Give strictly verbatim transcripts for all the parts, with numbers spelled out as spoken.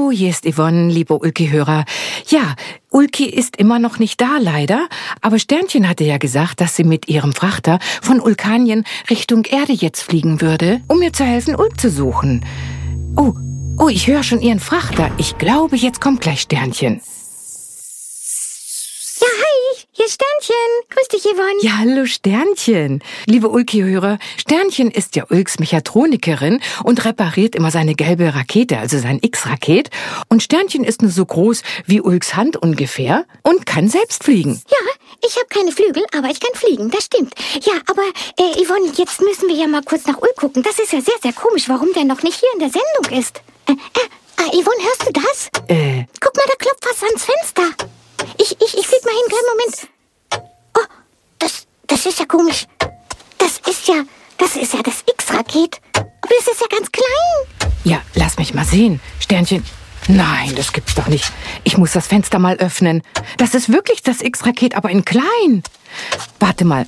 Hallo, hier ist Yvonne, liebe Ulki-Hörer. Ja, Ulki ist immer noch nicht da, leider. Aber Sternchen hatte ja gesagt, dass sie mit ihrem Frachter von Ulkanien Richtung Erde jetzt fliegen würde, um mir zu helfen, Ulk zu suchen. Oh, oh, ich höre schon ihren Frachter. Ich glaube, jetzt kommt gleich Sternchen. Ja, hi, hier ist Sternchen. Grüß dich, Yvonne. Ja, hallo Sternchen. Liebe Ulki-Hörer, Sternchen ist ja Ulks Mechatronikerin und repariert immer seine gelbe Rakete, also sein X-Raket. Und Sternchen ist nur so groß wie Ulks Hand ungefähr und kann selbst fliegen. Ja, ich habe keine Flügel, aber ich kann fliegen, das stimmt. Ja, aber äh, Yvonne, jetzt müssen wir ja mal kurz nach Ulk gucken. Das ist ja sehr, sehr komisch, warum der noch nicht hier in der Sendung ist. Äh, äh, äh, Yvonne, hörst du das? Äh. Guck mal, da klopft was ans Fenster. Ich, ich, ich flieg mal hin, kleinen Moment. Oh, das, das ist ja komisch. Das ist ja, das ist ja das X-Raket. Aber das ist ja ganz klein. Ja, lass mich mal sehen. Sternchen. Nein, das gibt's doch nicht. Ich muss das Fenster mal öffnen. Das ist wirklich das X-Raket, aber in klein. Warte mal.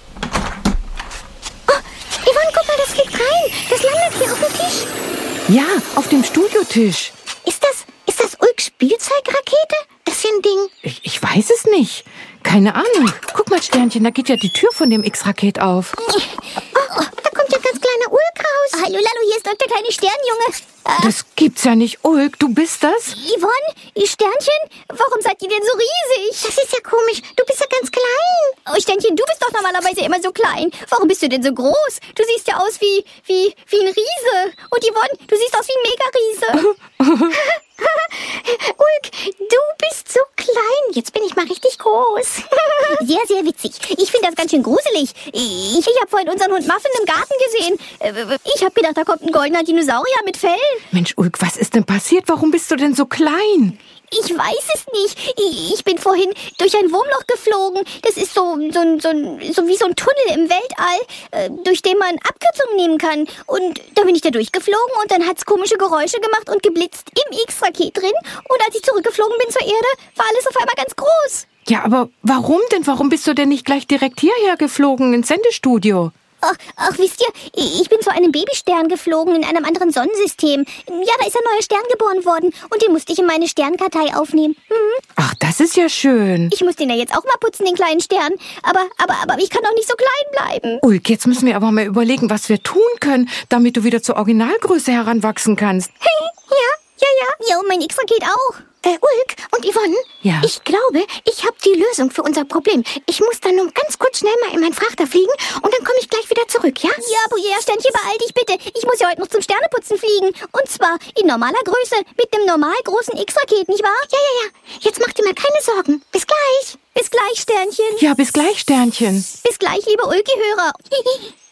Oh, Yvonne, guck mal, das fliegt rein. Das landet hier auf dem Tisch. Ja, auf dem Studiotisch. Ist das, ist das Ulks Spielzeugrakete? Das hier ein Ding? Ich, ich weiß es nicht. Keine Ahnung. Guck mal, Sternchen, da geht ja die Tür von dem X-Raket auf. Oh, oh, da kommt ja ein ganz kleiner Ulk raus. Hallo, Lalo, hier ist doch der kleine Sternjunge. Äh, Das gibt's ja nicht, Ulk. Du bist das? Yvonne, ihr Sternchen? Warum seid ihr denn so riesig? Das ist ja komisch. Du bist ja ganz klein. Oh, Sternchen, du bist doch normalerweise immer so klein. Warum bist du denn so groß? Du siehst ja aus wie, wie, wie ein Riese. Und Yvonne, du siehst aus wie ein Mega-Riese. Ulk, du bist so klein. Jetzt bin ich mal richtig groß. Sehr, sehr witzig. Ich finde das ganz schön gruselig. Ich, ich habe vorhin unseren Hund Muffin im Garten gesehen. Äh, Ich habe gedacht, da kommt ein goldener Dinosaurier mit Fell. Mensch, Ulk, was ist denn passiert? Warum bist du denn so klein? Ich weiß es nicht. Ich ich bin vorhin durch ein Wurmloch geflogen. Das ist so, so, ein- so, ein- so wie so ein Tunnel im Weltall, äh, durch den man Abkürzungen nehmen kann. Und da bin ich da durchgeflogen und dann hat's komische Geräusche gemacht und geblitzt im X-Raket drin. Und als ich zurückgeflogen bin zur Erde, war alles auf einmal ganz groß. Ja, aber warum denn? Warum bist du denn nicht gleich direkt hierher geflogen ins Sendestudio? Ach, ach, wisst ihr, ich bin zu einem Babystern geflogen in einem anderen Sonnensystem. Ja, da ist ein neuer Stern geboren worden und den musste ich in meine Sternkartei aufnehmen. Mhm. Ach, das ist ja schön. Ich muss den ja jetzt auch mal putzen, den kleinen Stern. Aber, aber, aber ich kann doch nicht so klein bleiben. Ulk, jetzt müssen wir aber mal überlegen, was wir tun können, damit du wieder zur Originalgröße heranwachsen kannst. Ja, ja, ja. Ja, und mein X-Raket auch. Äh, Ulk und Yvonne, Ja. ich glaube, ich habe die Lösung für unser Problem. Ich muss dann nur ganz kurz schnell mal in meinen Frachter fliegen und dann komme ich gleich wieder zurück, ja? Ja, Bruyère, Sternchen, beeil dich bitte. Ich muss ja heute noch zum Sterneputzen fliegen. Und zwar in normaler Größe, mit einem normal großen X-Raket, nicht wahr? Ja, ja, ja. Jetzt mach dir mal keine Sorgen. Bis gleich. Bis gleich, Sternchen. Ja, bis gleich, Sternchen. Bis gleich, liebe Ulki-Hörer.